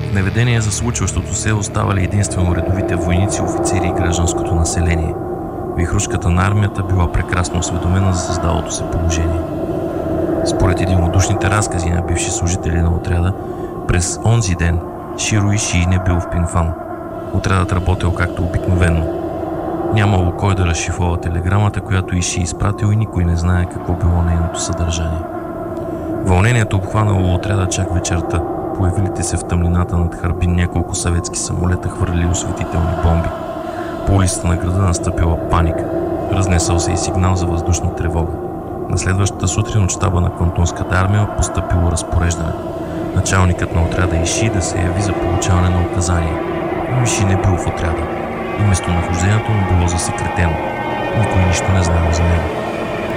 Неведение за случващото се оставали единствено редовите войници, офицери и гражданското население. Вихрушката на армията била прекрасно осведомена за създалото се положение. Според единодушните разкази на бивши служители на отряда, през онзи ден Широ Ишии не бил в Пинфан. Отрядът работил както обикновено. Нямало кой да разшифрова телеграмата, която Ишии изпратил, и никой не знае какво било нейното съдържание. Вълнението обхванало отряда чак вечерта. Появилите се в тъмнината над Харбин няколко съветски самолета хвърлили осветителни бомби. По улицата на града настъпила паника. Разнесъл се и сигнал за въздушна тревога. На следващата сутрин от щаба на Квантунската армия постъпило разпореждане. Началникът на отряда Ишии да се яви за получаване на указания. Но Ишии не бил в отряда и местонахождението му било засекретено. Никой нищо не знаел за него.